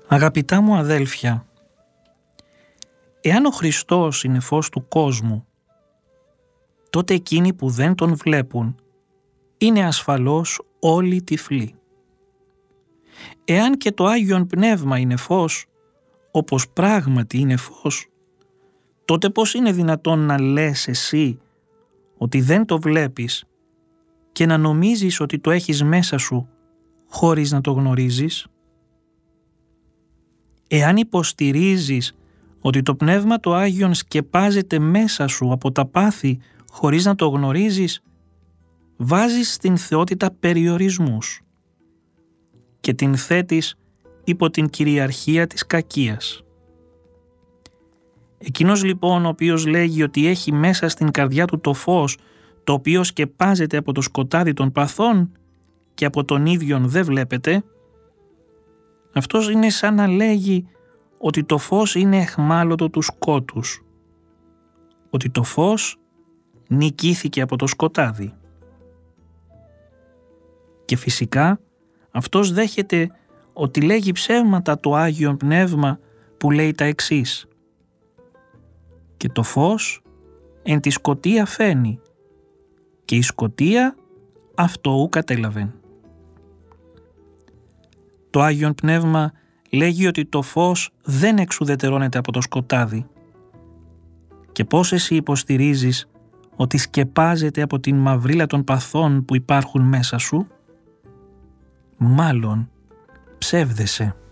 Αγαπητά μου αδέλφια, εάν ο Χριστός είναι φως του κόσμου, τότε εκείνοι που δεν τον βλέπουν είναι ασφαλώς όλοι τυφλοί. Εάν και το Άγιον Πνεύμα είναι φως, όπως πράγματι είναι φως, τότε πώς είναι δυνατόν να λες εσύ ότι δεν το βλέπεις και να νομίζεις ότι το έχεις μέσα σου χωρίς να το γνωρίζεις? Εάν υποστηρίζεις ότι το Πνεύμα το Άγιον σκεπάζεται μέσα σου από τα πάθη χωρίς να το γνωρίζεις, βάζεις στην θεότητα περιορισμούς και την θέτεις υπό την κυριαρχία της κακίας. Εκείνος λοιπόν ο οποίος λέγει ότι έχει μέσα στην καρδιά του το φως το οποίο σκεπάζεται από το σκοτάδι των παθών και από τον ίδιον δεν βλέπετε, αυτός είναι σαν να λέγει ότι το φως είναι αιχμάλωτο του σκότους, ότι το φως νικήθηκε από το σκοτάδι. Και φυσικά αυτός δέχεται ότι λέγει ψέματα το Άγιον Πνεύμα που λέει τα εξής: «Και το φως εν τη σκοτία φαίνει, και η σκοτία αυτό ου κατέλαβεν». Το Άγιον Πνεύμα λέγει ότι το φως δεν εξουδετερώνεται από το σκοτάδι. Και πώς εσύ υποστηρίζεις ότι σκεπάζεται από την μαυρίλα των παθών που υπάρχουν μέσα σου? Μάλλον ψεύδεσαι.